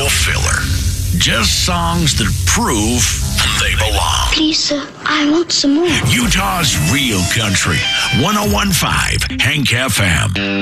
filler. Just songs that prove they belong. Please, sir, I want some more. Utah's real country. 101.5 Hank FM.